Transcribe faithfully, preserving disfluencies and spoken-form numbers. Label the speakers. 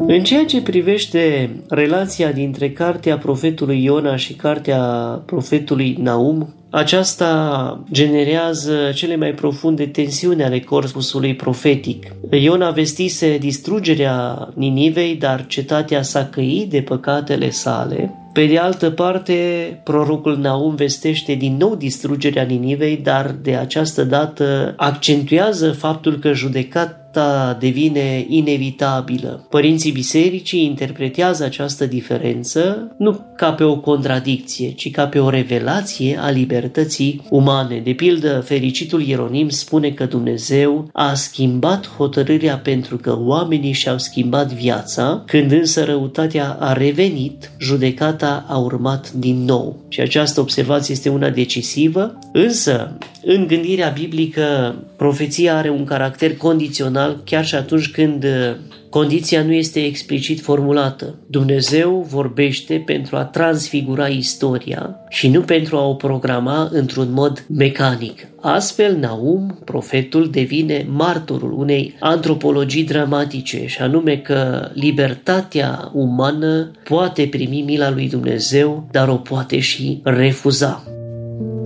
Speaker 1: În ceea ce privește relația dintre cartea profetului Iona și cartea profetului Naum, aceasta generează cele mai profunde tensiuni ale corpusului profetic. Iona vestise distrugerea Ninivei, dar cetatea s-a căit de păcatele sale. Pe de altă parte, prorocul Naum vestește din nou distrugerea Ninivei, dar de această dată accentuează faptul că judecata devine inevitabilă. Părinții bisericii interpretează această diferență nu ca pe o contradicție, ci ca pe o revelație a libertății umane. De pildă, fericitul Ieronim spune că Dumnezeu a schimbat hotărârea pentru că oamenii și-au schimbat viața, când însă răutatea a revenit, judecata a urmat din nou. Și această observație este una decisivă, însă în gândirea biblică profeția are un caracter condițional chiar și atunci când condiția nu este explicit formulată. Dumnezeu vorbește pentru a transfigura istoria și nu pentru a o programa într-un mod mecanic. Astfel, Naum, profetul, devine martorul unei antropologii dramatice, și anume că libertatea umană poate primi mila lui Dumnezeu, dar o poate și refuza.